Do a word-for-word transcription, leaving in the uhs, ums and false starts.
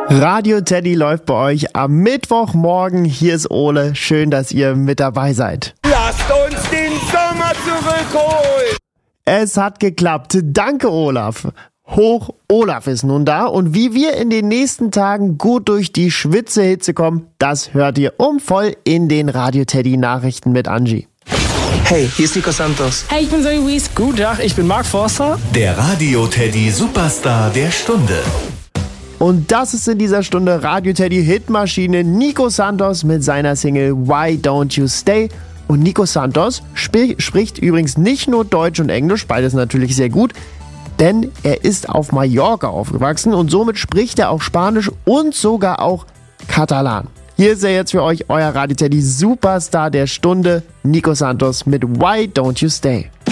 Radio Teddy läuft bei euch am Mittwochmorgen. Hier ist Ole. Schön, dass ihr mit dabei seid. Lasst uns den Sommer zurückholen! Es hat geklappt. Danke, Olaf. Hoch Olaf ist nun da und wie wir in den nächsten Tagen gut durch die Schwitzehitze kommen, das hört ihr um voll in den Radio Teddy Nachrichten mit Angie. Hey, hier ist Nico Santos. Hey, ich bin Zoe Wies. Guten Tag, ich bin Mark Forster. Der Radio Teddy Superstar der Stunde. Und das ist in dieser Stunde Radio Teddy Hitmaschine Nico Santos mit seiner Single Why Don't You Stay. Und Nico Santos sp- spricht übrigens nicht nur Deutsch und Englisch, beides natürlich sehr gut, denn er ist auf Mallorca aufgewachsen und somit spricht er auch Spanisch und sogar auch Katalan. Hier ist er jetzt für euch, euer Radio Teddy Superstar der Stunde, Nico Santos mit Why Don't You Stay.